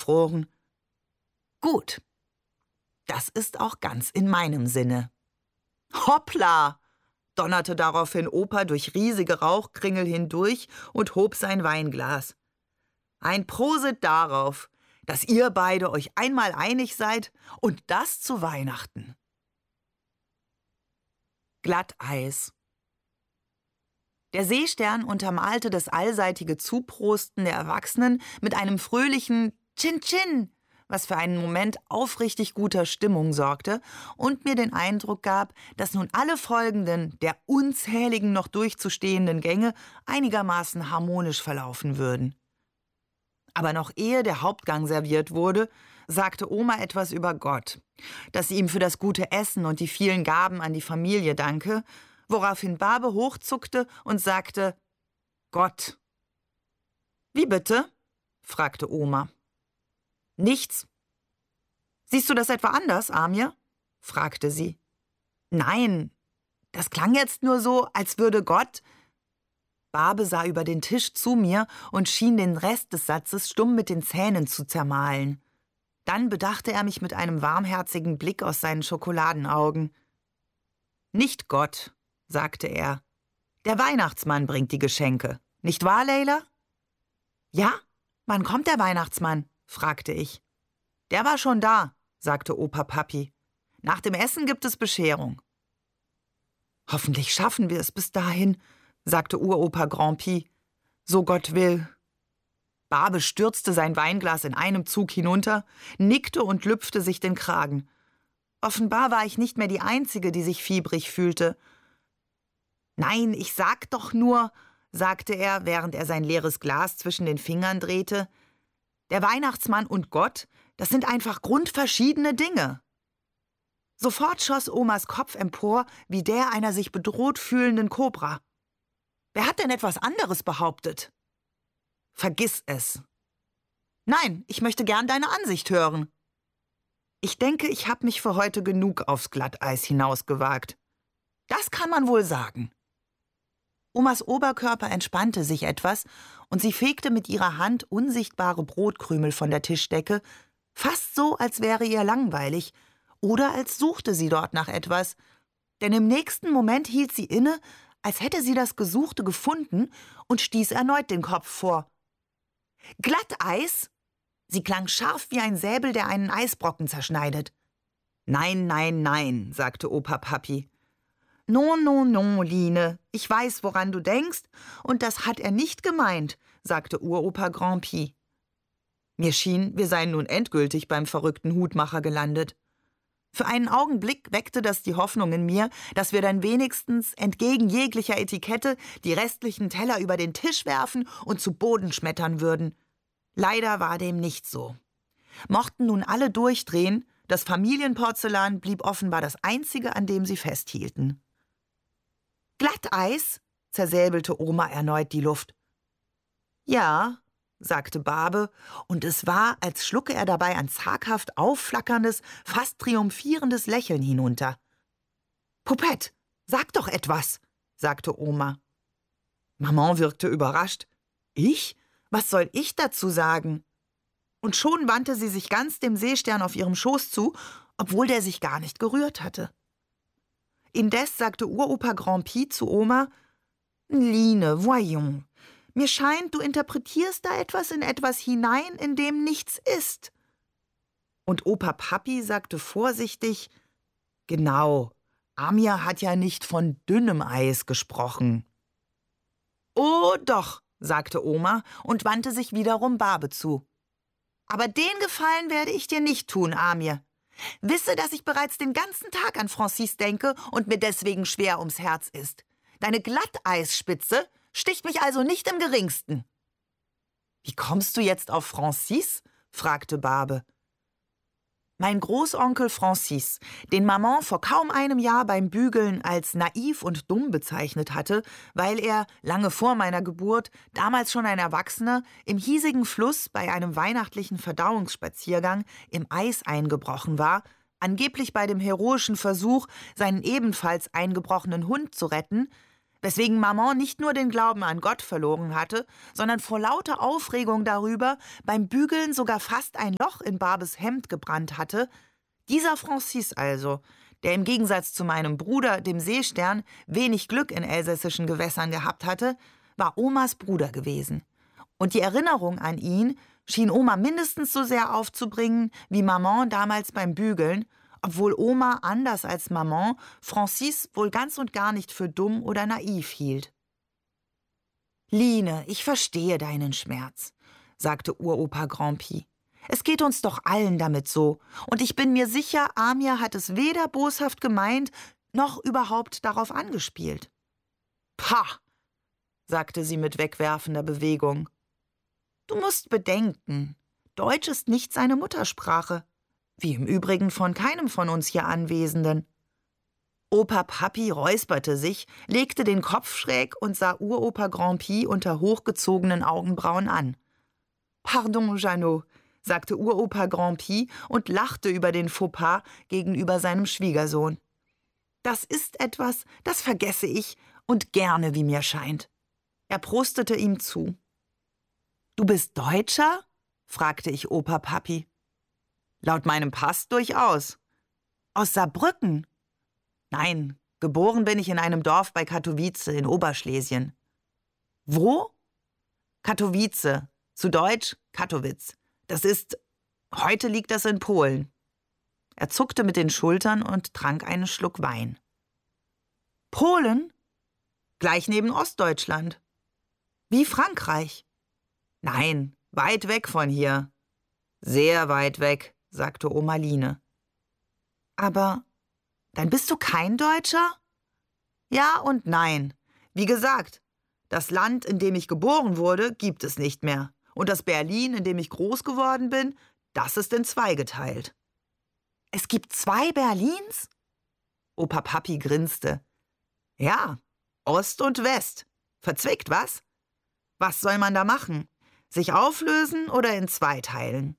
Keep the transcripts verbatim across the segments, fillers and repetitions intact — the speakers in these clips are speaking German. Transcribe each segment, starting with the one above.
eingefroren. Gut, das ist auch ganz in meinem Sinne. Hoppla, donnerte daraufhin Opa durch riesige Rauchkringel hindurch und hob sein Weinglas. Ein Prosit darauf, dass ihr beide euch einmal einig seid und das zu Weihnachten. Glatteis. Der Seestern untermalte das allseitige Zuprosten der Erwachsenen mit einem fröhlichen Chin-Chin, was für einen Moment aufrichtig guter Stimmung sorgte und mir den Eindruck gab, dass nun alle folgenden, der unzähligen noch durchzustehenden Gänge einigermaßen harmonisch verlaufen würden. Aber noch ehe der Hauptgang serviert wurde, sagte Oma etwas über Gott, dass sie ihm für das gute Essen und die vielen Gaben an die Familie danke, woraufhin Barbe hochzuckte und sagte, Gott. Wie bitte? Fragte Oma. Nichts. Siehst du das etwa anders, Amir? Fragte sie. Nein, das klang jetzt nur so, als würde Gott... Barbe sah über den Tisch zu mir und schien den Rest des Satzes stumm mit den Zähnen zu zermahlen. Dann bedachte er mich mit einem warmherzigen Blick aus seinen Schokoladenaugen. Nicht Gott, sagte er. Der Weihnachtsmann bringt die Geschenke. Nicht wahr, Leila? Ja, wann kommt der Weihnachtsmann? Fragte ich. Der war schon da, sagte Opa Papi. Nach dem Essen gibt es Bescherung. Hoffentlich schaffen wir es bis dahin, sagte Uropa Grand'Pi. So Gott will. Barbe stürzte sein Weinglas in einem Zug hinunter, nickte und lüpfte sich den Kragen. Offenbar war ich nicht mehr die Einzige, die sich fiebrig fühlte. »Nein, ich sag doch nur«, sagte er, während er sein leeres Glas zwischen den Fingern drehte, »der Weihnachtsmann und Gott, das sind einfach grundverschiedene Dinge.« Sofort schoss Omas Kopf empor, wie der einer sich bedroht fühlenden Kobra. »Wer hat denn etwas anderes behauptet?« »Vergiss es.« »Nein, ich möchte gern deine Ansicht hören.« »Ich denke, ich habe mich für heute genug aufs Glatteis hinausgewagt.« »Das kann man wohl sagen.« Omas Oberkörper entspannte sich etwas und sie fegte mit ihrer Hand unsichtbare Brotkrümel von der Tischdecke, fast so, als wäre ihr langweilig oder als suchte sie dort nach etwas, denn im nächsten Moment hielt sie inne, als hätte sie das Gesuchte gefunden und stieß erneut den Kopf vor. »Glatteis?« Sie klang scharf wie ein Säbel, der einen Eisbrocken zerschneidet. »Nein, nein, nein«, sagte Opa Papi. »Non, non, non, Line, ich weiß, woran du denkst, und das hat er nicht gemeint«, sagte Uropa Grand'Pi. Mir schien, wir seien nun endgültig beim verrückten Hutmacher gelandet. Für einen Augenblick weckte das die Hoffnung in mir, dass wir dann wenigstens entgegen jeglicher Etikette die restlichen Teller über den Tisch werfen und zu Boden schmettern würden. Leider war dem nicht so. Mochten nun alle durchdrehen, das Familienporzellan blieb offenbar das einzige, an dem sie festhielten. »Glatteis?« zersäbelte Oma erneut die Luft. »Ja«, sagte Barbe, und es war, als schlucke er dabei ein zaghaft aufflackerndes, fast triumphierendes Lächeln hinunter. »Poupette, sag doch etwas«, sagte Oma. Maman wirkte überrascht. »Ich? Was soll ich dazu sagen?« Und schon wandte sie sich ganz dem Seestern auf ihrem Schoß zu, obwohl der sich gar nicht gerührt hatte. Indes sagte Uropa Grand'Pi zu Oma, »Line, voyons, mir scheint, du interpretierst da etwas in etwas hinein, in dem nichts ist.« Und Opa Papi sagte vorsichtig, »Genau, Amir hat ja nicht von dünnem Eis gesprochen.« »Oh doch«, sagte Oma und wandte sich wiederum Barbe zu. »Aber den Gefallen werde ich dir nicht tun, Amir. Wisse, dass ich bereits den ganzen Tag an Francis denke und mir deswegen schwer ums Herz ist. Deine Glatteisspitze sticht mich also nicht im geringsten.« »Wie kommst du jetzt auf Francis?« fragte Barbe. Mein Großonkel Francis, den Maman vor kaum einem Jahr beim Bügeln als naiv und dumm bezeichnet hatte, weil er, lange vor meiner Geburt, damals schon ein Erwachsener, im hiesigen Fluss bei einem weihnachtlichen Verdauungsspaziergang im Eis eingebrochen war, angeblich bei dem heroischen Versuch, seinen ebenfalls eingebrochenen Hund zu retten, weswegen Maman nicht nur den Glauben an Gott verloren hatte, sondern vor lauter Aufregung darüber beim Bügeln sogar fast ein Loch in Barbes Hemd gebrannt hatte. Dieser Francis also, der im Gegensatz zu meinem Bruder, dem Seestern, wenig Glück in elsässischen Gewässern gehabt hatte, war Omas Bruder gewesen. Und die Erinnerung an ihn schien Oma mindestens so sehr aufzubringen wie Maman damals beim Bügeln, obwohl Oma, anders als Maman, Francis wohl ganz und gar nicht für dumm oder naiv hielt. »Line, ich verstehe deinen Schmerz«, sagte Uropa Grandpi. »Es geht uns doch allen damit so, und ich bin mir sicher, Amir hat es weder boshaft gemeint, noch überhaupt darauf angespielt.« »Pah«, sagte sie mit wegwerfender Bewegung. »Du musst bedenken, Deutsch ist nicht seine Muttersprache, wie im Übrigen von keinem von uns hier Anwesenden.« Opa Papi räusperte sich, legte den Kopf schräg und sah Uropa Grandpi unter hochgezogenen Augenbrauen an. »Pardon, Jeannot«, sagte Uropa Grandpi und lachte über den Fauxpas gegenüber seinem Schwiegersohn. »Das ist etwas, das vergesse ich und gerne, wie mir scheint.« Er prostete ihm zu. »Du bist Deutscher?« fragte ich Opa Papi. »Laut meinem Pass durchaus.« »Aus Saarbrücken?« »Nein, geboren bin ich in einem Dorf bei Katowice in Oberschlesien.« »Wo?« »Katowice, zu Deutsch Kattowitz. Das ist, heute liegt das in Polen.« Er zuckte mit den Schultern und trank einen Schluck Wein. »Polen?« »Gleich neben Ostdeutschland.« »Wie Frankreich?« »Nein, weit weg von hier.« »Sehr weit weg«, sagte Oma Line. »Aber dann bist du kein Deutscher?« »Ja und nein. Wie gesagt, das Land, in dem ich geboren wurde, gibt es nicht mehr. Und das Berlin, in dem ich groß geworden bin, das ist in zwei geteilt.« »Es gibt zwei Berlins?« Opa Papi grinste. »Ja, Ost und West. Verzwickt, was? Was soll man da machen? Sich auflösen oder in zwei teilen?«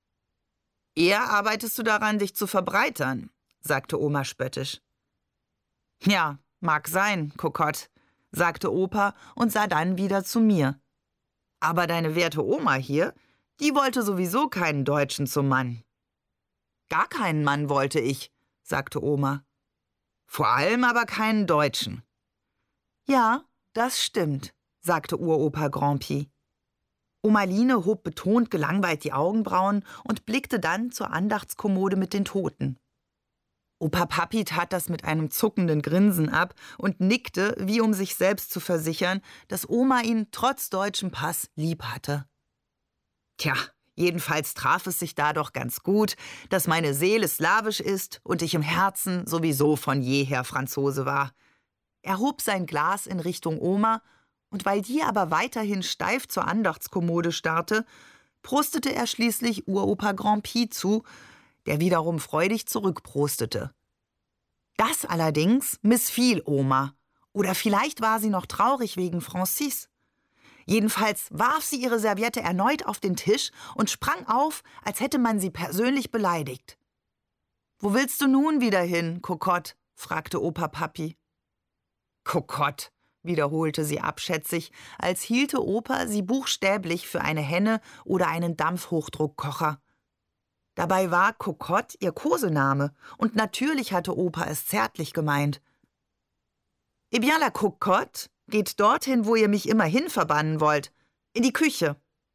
»Eher arbeitest du daran, dich zu verbreitern«, sagte Oma spöttisch. »Ja, mag sein, Kokott«, sagte Opa und sah dann wieder zu mir. »Aber deine werte Oma hier, die wollte sowieso keinen Deutschen zum Mann.« »Gar keinen Mann wollte ich«, sagte Oma. »Vor allem aber keinen Deutschen.« »Ja, das stimmt«, sagte Uropa Grandpi. Oma Line hob betont gelangweilt die Augenbrauen und blickte dann zur Andachtskommode mit den Toten. Opa Papi tat das mit einem zuckenden Grinsen ab und nickte, wie um sich selbst zu versichern, dass Oma ihn trotz deutschem Pass lieb hatte. Tja, jedenfalls traf es sich da doch ganz gut, dass meine Seele slawisch ist und ich im Herzen sowieso von jeher Franzose war. Er hob sein Glas in Richtung Oma, und weil die aber weiterhin steif zur Andachtskommode starrte, prostete er schließlich Uropa Grandpi zu, der wiederum freudig zurückprostete. Das allerdings missfiel Oma, oder vielleicht war sie noch traurig wegen Francis. Jedenfalls warf sie ihre Serviette erneut auf den Tisch und sprang auf, als hätte man sie persönlich beleidigt. »Wo willst du nun wieder hin, Kokott?« fragte Opa Papi. »Kokott«, wiederholte sie abschätzig, als hielte Opa sie buchstäblich für eine Henne oder einen Dampfhochdruckkocher. Dabei war Kokott ihr Kosename, und natürlich hatte Opa es zärtlich gemeint. »Eh bien, la Cocotte geht dorthin, wo ihr mich immerhin verbannen wollt, in die Küche.«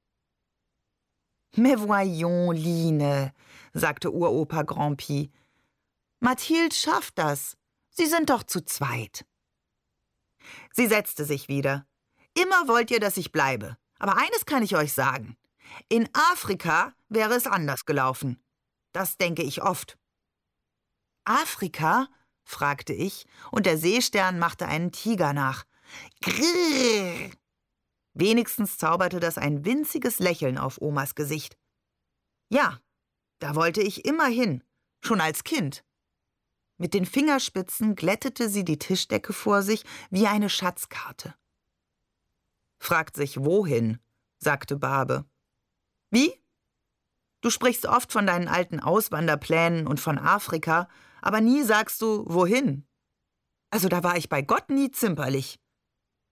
»Mais voyons, Line«, sagte Uropa Grandpi. »Mathilde schafft das. Sie sind doch zu zweit.« Sie setzte sich wieder. »Immer wollt ihr, dass ich bleibe. Aber eines kann ich euch sagen. In Afrika wäre es anders gelaufen. Das denke ich oft.« »Afrika?« fragte ich, und der Seestern machte einen Tiger nach. »Grrrr!« Wenigstens zauberte das ein winziges Lächeln auf Omas Gesicht. »Ja, da wollte ich immer hin, schon als Kind.« Mit den Fingerspitzen glättete sie die Tischdecke vor sich wie eine Schatzkarte. »Fragt sich, wohin?«, sagte Barbe. »Wie? Du sprichst oft von deinen alten Auswanderplänen und von Afrika, aber nie sagst du, wohin. Also da war ich bei Gott nie zimperlich.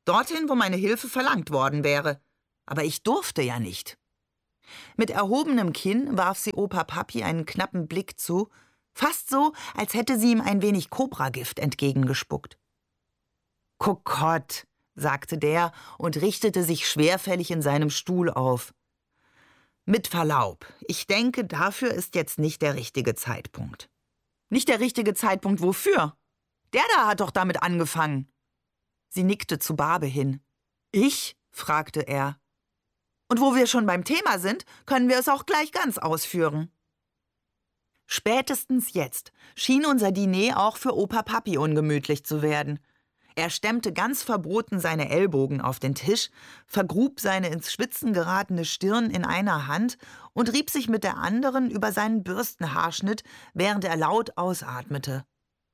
dorthin, wo meine Hilfe verlangt worden wäre. Aber ich durfte ja nicht. Mit erhobenem Kinn warf sie Opa Papi einen knappen Blick zu, fast so, als hätte sie ihm ein wenig Kobragift entgegengespuckt. »Kokott«, sagte der und richtete sich schwerfällig in seinem Stuhl auf. »Mit Verlaub, ich denke, dafür ist jetzt nicht der richtige Zeitpunkt.« »Nicht der richtige Zeitpunkt wofür? Der da hat doch damit angefangen.« Sie nickte zu Barbe hin. »Ich?« fragte er. »Und wo wir schon beim Thema sind, können wir es auch gleich ganz ausführen.« Spätestens jetzt schien unser Diner auch für Opa Papi ungemütlich zu werden. Er stemmte ganz verboten seine Ellbogen auf den Tisch, vergrub seine ins Schwitzen geratene Stirn in einer Hand und rieb sich mit der anderen über seinen Bürstenhaarschnitt, während er laut ausatmete.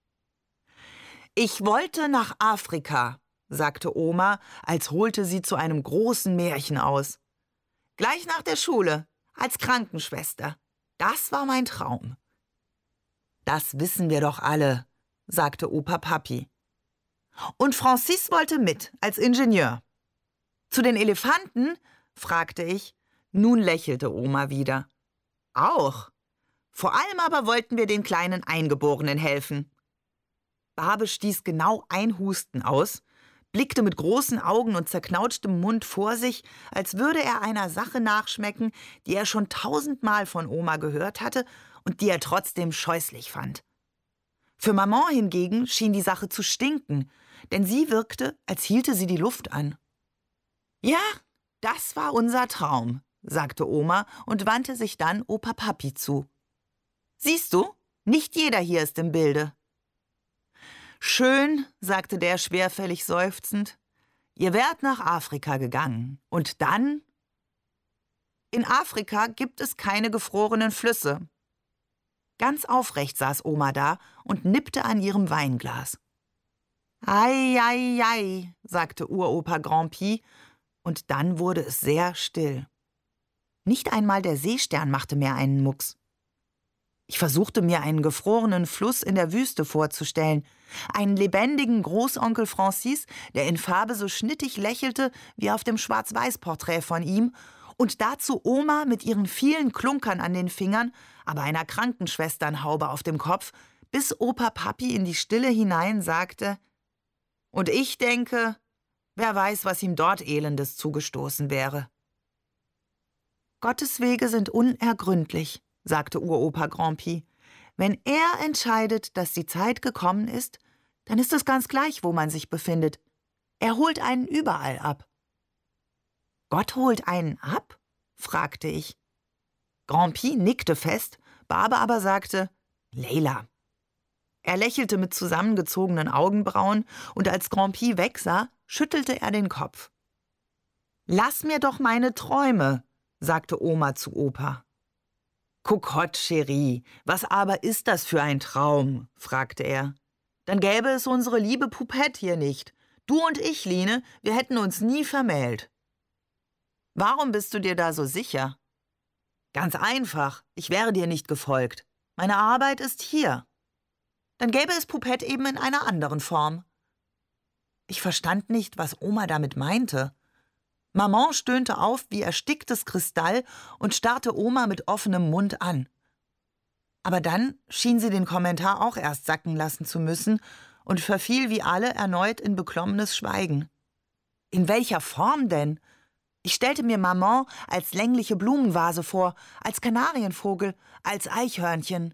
»Ich wollte nach Afrika«, sagte Oma, als holte sie zu einem großen Märchen aus. »Gleich nach der Schule, als Krankenschwester. Das war mein Traum.« »Das wissen wir doch alle«, sagte Opa Papi. »Und Francis wollte mit, als Ingenieur.« »Zu den Elefanten?« fragte ich. Nun lächelte Oma wieder. »Auch. Vor allem aber wollten wir den kleinen Eingeborenen helfen.« Barbe stieß genau ein Husten aus, blickte mit großen Augen und zerknautschtem Mund vor sich, als würde er einer Sache nachschmecken, die er schon tausendmal von Oma gehört hatte und die er trotzdem scheußlich fand. Für Maman hingegen schien die Sache zu stinken, denn sie wirkte, als hielte sie die Luft an. »Ja, das war unser Traum«, sagte Oma und wandte sich dann Opa Papi zu. »Siehst du, nicht jeder hier ist im Bilde.« »Schön«, sagte der schwerfällig seufzend, »ihr wärt nach Afrika gegangen. Und dann?« »In Afrika gibt es keine gefrorenen Flüsse.« Ganz aufrecht saß Oma da und nippte an ihrem Weinglas. »Ei, ei, ei«, sagte Uropa Grand'Pi, und dann wurde es sehr still. Nicht einmal der Seestern machte mehr einen Mucks. Ich versuchte mir einen gefrorenen Fluss in der Wüste vorzustellen, einen lebendigen Großonkel Francis, der in Farbe so schnittig lächelte wie auf dem Schwarz-Weiß-Porträt von ihm, und dazu Oma mit ihren vielen Klunkern an den Fingern, aber einer Krankenschwesternhaube auf dem Kopf, bis Opa Papi in die Stille hinein sagte: »Und ich denke, wer weiß, was ihm dort Elendes zugestoßen wäre.« »Gottes Wege sind unergründlich«, sagte Uropa Grand'Pi. »Wenn er entscheidet, dass die Zeit gekommen ist, dann ist es ganz gleich, wo man sich befindet. Er holt einen überall ab.« »Gott holt einen ab?« fragte ich. Grand'Pi nickte fest, Barbe aber sagte: »Leila.« Er lächelte mit zusammengezogenen Augenbrauen, und als Grand'Pi wegsah, schüttelte er den Kopf. »Lass mir doch meine Träume«, sagte Oma zu Opa. »Kokott, Chérie, was aber ist das für ein Traum?« fragte er. »Dann gäbe es unsere liebe Poupette hier nicht. Du und ich, Line, wir hätten uns nie vermählt.« »Warum bist du dir da so sicher?« »Ganz einfach, ich wäre dir nicht gefolgt. Meine Arbeit ist hier.« »Dann gäbe es Poupette eben in einer anderen Form.« Ich verstand nicht, was Oma damit meinte. Maman stöhnte auf wie ersticktes Kristall und starrte Oma mit offenem Mund an. Aber dann schien sie den Kommentar auch erst sacken lassen zu müssen und verfiel wie alle erneut in beklommenes Schweigen. In welcher Form denn? Ich stellte mir Maman als längliche Blumenvase vor, als Kanarienvogel, als Eichhörnchen.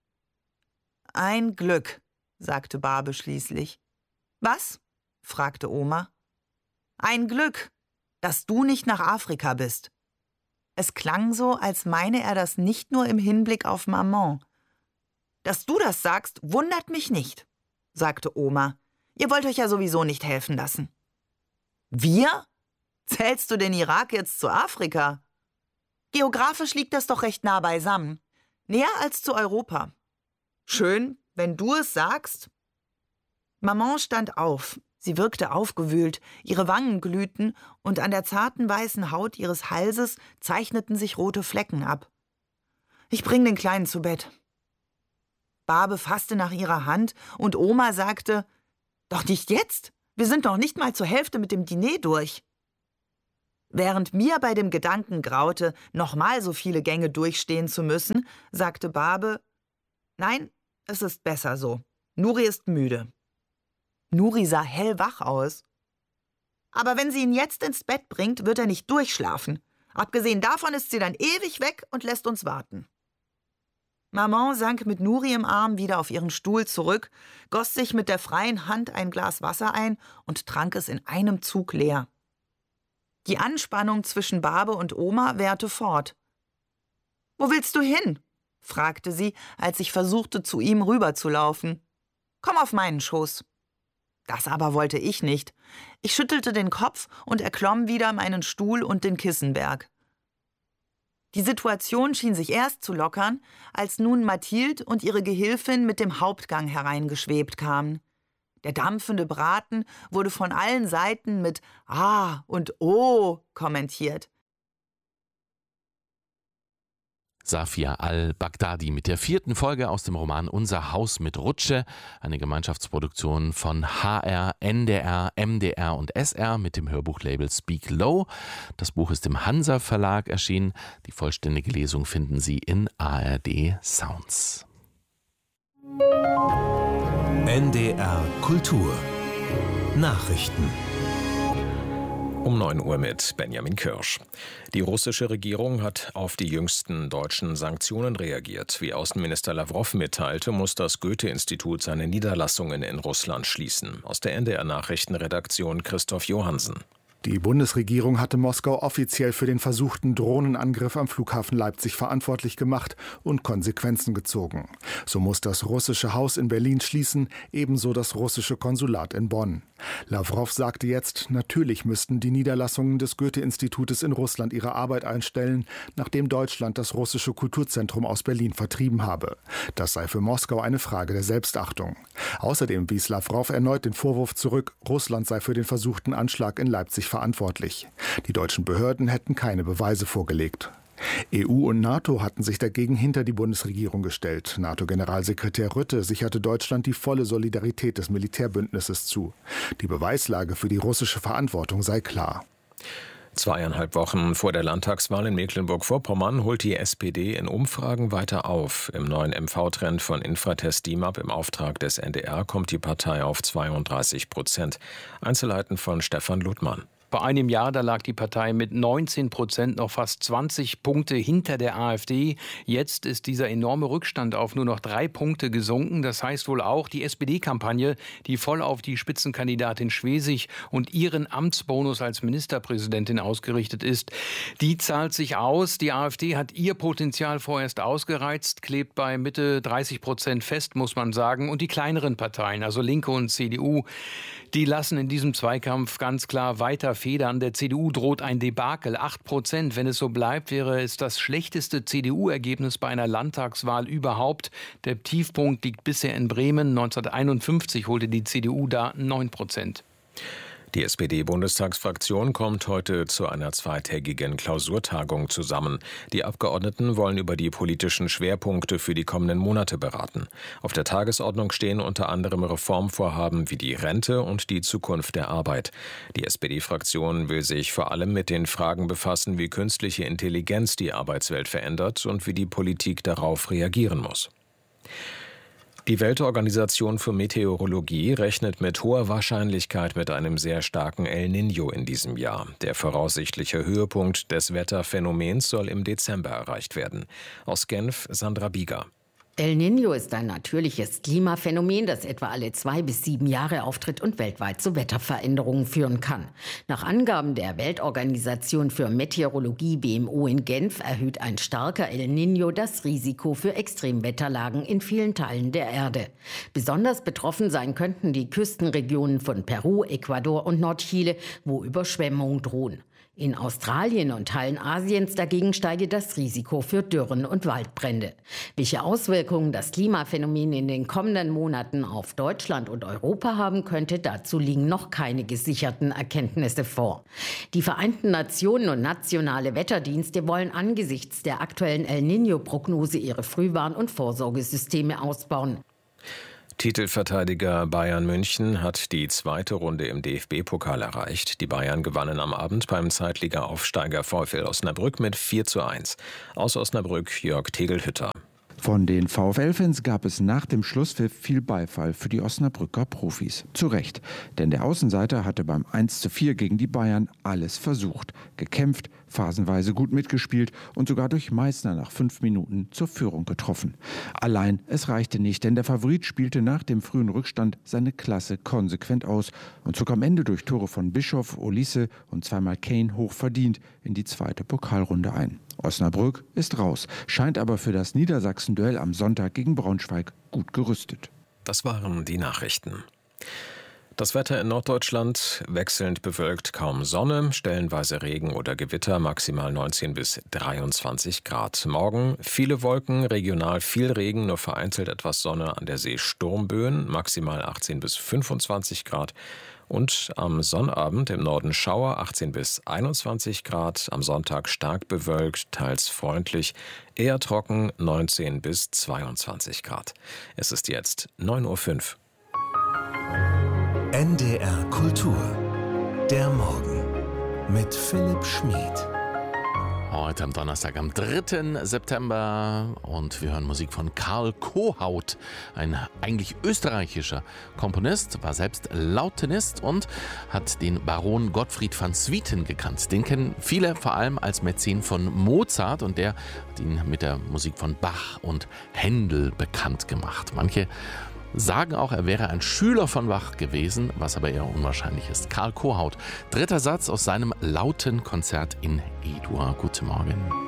»Ein Glück«, sagte Barbe schließlich. »Was?« fragte Oma. »Ein Glück, dass du nicht nach Afrika bist.« Es klang so, als meine er das nicht nur im Hinblick auf Maman. »Dass du das sagst, wundert mich nicht«, sagte Oma. »Ihr wollt euch ja sowieso nicht helfen lassen.« »Wir? Zählst du den Irak jetzt zu Afrika?« »Geografisch liegt das doch recht nah beisammen. Näher als zu Europa.« »Schön, wenn du es sagst.« Maman stand auf. Sie wirkte aufgewühlt, ihre Wangen glühten und an der zarten weißen Haut ihres Halses zeichneten sich rote Flecken ab. »Ich bring den Kleinen zu Bett.« Barbe fasste nach ihrer Hand und Oma sagte: »Doch nicht jetzt. Wir sind noch nicht mal zur Hälfte mit dem Diner durch. Während mir bei dem Gedanken graute, nochmal so viele Gänge durchstehen zu müssen, sagte Barbe: Nein, es ist besser so. Nuri ist müde. Nuri sah hellwach aus. Aber wenn sie ihn jetzt ins Bett bringt, wird er nicht durchschlafen. Abgesehen davon ist sie dann ewig weg und lässt uns warten. Maman sank mit Nuri im Arm wieder auf ihren Stuhl zurück, goss sich mit der freien Hand ein Glas Wasser ein und trank es in einem Zug leer. Die Anspannung zwischen Barbe und Oma währte fort. »Wo willst du hin?« fragte sie, als ich versuchte, zu ihm rüberzulaufen. »Komm auf meinen Schoß.« Das aber wollte ich nicht. Ich schüttelte den Kopf und erklomm wieder meinen Stuhl und den Kissenberg. Die Situation schien sich erst zu lockern, als nun Mathilde und ihre Gehilfin mit dem Hauptgang hereingeschwebt kamen. Der dampfende Braten wurde von allen Seiten mit »Ah« und »Oh« kommentiert. Safia al-Baghdadi mit der vierten Folge aus dem Roman Unser Haus mit Rutsche, eine Gemeinschaftsproduktion von H R, N D R, M D R und S R mit dem Hörbuchlabel Speak Low. Das Buch ist im Hansa Verlag erschienen. Die vollständige Lesung finden Sie in A R D Sounds. N D R Kultur Nachrichten um neun Uhr mit Benjamin Kirsch. Die russische Regierung hat auf die jüngsten deutschen Sanktionen reagiert. Wie Außenminister Lawrow mitteilte, muss das Goethe-Institut seine Niederlassungen in Russland schließen. Aus der N D R-Nachrichtenredaktion Christoph Johansen. Die Bundesregierung hatte Moskau offiziell für den versuchten Drohnenangriff am Flughafen Leipzig verantwortlich gemacht und Konsequenzen gezogen. So muss das russische Haus in Berlin schließen, ebenso das russische Konsulat in Bonn. Lawrow sagte jetzt, natürlich müssten die Niederlassungen des Goethe-Institutes in Russland ihre Arbeit einstellen, nachdem Deutschland das russische Kulturzentrum aus Berlin vertrieben habe. Das sei für Moskau eine Frage der Selbstachtung. Außerdem wies Lawrow erneut den Vorwurf zurück, Russland sei für den versuchten Anschlag in Leipzig verantwortlich. Die deutschen Behörden hätten keine Beweise vorgelegt. E U und NATO hatten sich dagegen hinter die Bundesregierung gestellt. NATO-Generalsekretär Rutte sicherte Deutschland die volle Solidarität des Militärbündnisses zu. Die Beweislage für die russische Verantwortung sei klar. Zweieinhalb Wochen vor der Landtagswahl in Mecklenburg-Vorpommern holt die S P D in Umfragen weiter auf. Im neuen M V-Trend von Infratest D I M A P im Auftrag des N D R kommt die Partei auf zweiunddreißig Prozent. Einzelheiten von Stefan Ludmann. Vor einem Jahr, da lag die Partei mit neunzehn Prozent noch fast zwanzig Punkte hinter der AfD. Jetzt ist dieser enorme Rückstand auf nur noch drei Punkte gesunken. Das heißt wohl auch, die S P D-Kampagne, die voll auf die Spitzenkandidatin Schwesig und ihren Amtsbonus als Ministerpräsidentin ausgerichtet ist, die zahlt sich aus. Die AfD hat ihr Potenzial vorerst ausgereizt, klebt bei Mitte dreißig Prozent fest, muss man sagen. Und die kleineren Parteien, also Linke und C D U, die lassen in diesem Zweikampf ganz klar weiter federn. Der C D U droht ein Debakel, acht Prozent. Wenn es so bleibt, wäre es das schlechteste C D U-Ergebnis bei einer Landtagswahl überhaupt. Der Tiefpunkt liegt bisher in Bremen. neunzehnhunderteinundfünfzig holte die C D U da neun Prozent. Die S P D-Bundestagsfraktion kommt heute zu einer zweitägigen Klausurtagung zusammen. Die Abgeordneten wollen über die politischen Schwerpunkte für die kommenden Monate beraten. Auf der Tagesordnung stehen unter anderem Reformvorhaben wie die Rente und die Zukunft der Arbeit. Die S P D-Fraktion will sich vor allem mit den Fragen befassen, wie künstliche Intelligenz die Arbeitswelt verändert und wie die Politik darauf reagieren muss. Die Weltorganisation für Meteorologie rechnet mit hoher Wahrscheinlichkeit mit einem sehr starken El Niño in diesem Jahr. Der voraussichtliche Höhepunkt des Wetterphänomens soll im Dezember erreicht werden. Aus Genf, Sandra Bieger. El Niño ist ein natürliches Klimaphänomen, das etwa alle zwei bis sieben Jahre auftritt und weltweit zu Wetterveränderungen führen kann. Nach Angaben der Weltorganisation für Meteorologie W M O in Genf erhöht ein starker El Niño das Risiko für Extremwetterlagen in vielen Teilen der Erde. Besonders betroffen sein könnten die Küstenregionen von Peru, Ecuador und Nordchile, wo Überschwemmungen drohen. In Australien und Teilen Asiens dagegen steige das Risiko für Dürren und Waldbrände. Welche Auswirkungen das Klimaphänomen in den kommenden Monaten auf Deutschland und Europa haben könnte, dazu liegen noch keine gesicherten Erkenntnisse vor. Die Vereinten Nationen und nationale Wetterdienste wollen angesichts der aktuellen El Niño-Prognose ihre Frühwarn- und Vorsorgesysteme ausbauen. Titelverteidiger Bayern München hat die zweite Runde im D F B-Pokal erreicht. Die Bayern gewannen am Abend beim Zweitliga-Aufsteiger VfL Osnabrück mit vier zu eins. Aus Osnabrück Jörg Tegelhütter. Von den VfL-Fans gab es nach dem Schlusspfiff viel Beifall für die Osnabrücker Profis. Zu Recht, denn der Außenseiter hatte beim eins zu vier gegen die Bayern alles versucht. Gekämpft, phasenweise gut mitgespielt und sogar durch Meißner nach fünf Minuten zur Führung getroffen. Allein, es reichte nicht, denn der Favorit spielte nach dem frühen Rückstand seine Klasse konsequent aus und zog am Ende durch Tore von Bischof, Olise und zweimal Kane hochverdient in die zweite Pokalrunde ein. Osnabrück ist raus, scheint aber für das Niedersachsen-Duell am Sonntag gegen Braunschweig gut gerüstet. Das waren die Nachrichten. Das Wetter in Norddeutschland wechselnd bewölkt, kaum Sonne, stellenweise Regen oder Gewitter, maximal neunzehn bis dreiundzwanzig Grad. Morgen viele Wolken, regional viel Regen, nur vereinzelt etwas Sonne, an der See Sturmböen, maximal achtzehn bis fünfundzwanzig Grad. Und am Sonnabend im Norden Schauer, achtzehn bis einundzwanzig Grad, am Sonntag stark bewölkt, teils freundlich, eher trocken, neunzehn bis zweiundzwanzig Grad. Es ist jetzt neun Uhr fünf. N D R Kultur. Der Morgen mit Philipp Schmid. Heute am Donnerstag, am dritten September, und wir hören Musik von Karl Kohaut, ein eigentlich österreichischer Komponist, war selbst Lautenist und hat den Baron Gottfried van Swieten gekannt. Den kennen viele vor allem als Mäzen von Mozart, und der hat ihn mit der Musik von Bach und Händel bekannt gemacht. Manche sagen auch, er wäre ein Schüler von Bach gewesen, was aber eher unwahrscheinlich ist. Karl Kohaut, dritter Satz aus seinem Lauten Konzert in E-Dur. Guten Morgen.